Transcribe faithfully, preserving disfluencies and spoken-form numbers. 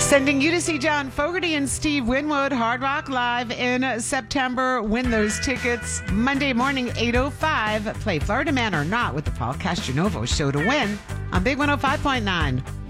Sending you to see John Fogerty and Steve Winwood, Hard Rock Live in September. Win those tickets Monday morning, eight oh five. Play Florida Man or Not with the Paul Castronovo Show to win on Big one oh five point nine.